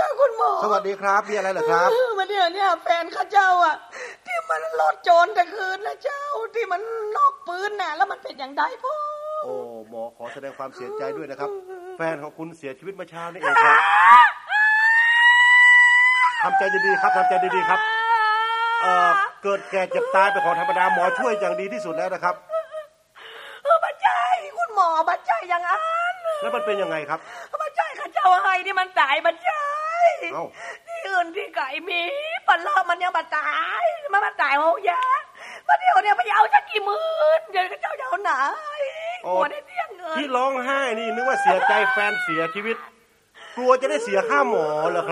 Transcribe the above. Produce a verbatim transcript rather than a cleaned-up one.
จ้าคุณหมอสวัสดีครับมีอะไรเหรอครับมาเนี่ยเนี่ยแฟนข้าเจ้าอ่ะที่มันลดโจรแต่คืนนะเจ้าที่มันนอกปืนน่ะแล้วมันเป็นอย่างไรพ่อโอ้หมอขอแสดงความเสียใจด้วยนะครับแฟนของคุณเสียชีวิตเมื่อเช้านี่เองครับทำใจดีๆครับทำใจดีๆครับเอ่อเกิดแก่เจ็บตายเป็นของธรรมดาหมอช่วยอย่างดีที่สุดแล้วนะครับเออบัดใจคุณหมอบัดใจอย่างอันแล้วมันเป็นยังไงครับบัดใจข้าเจ้าให้ที่มันตายบัดใจเอ้าที่อื่นที่ไก่มีปันเลิมันยังมาตายมันมาตายโหยะมาเดี๋ยวเนี่ยไปเอาสักกี่หมื่นเดี๋ยวข้าเจ้าจะเอาไหนหัวได้เตี้ยเงินที่ร้องไห้นี่นึกว่าเสียใจแฟนเสียชีวิตกลัวจะได้เสียค่าหมอเหรอครับ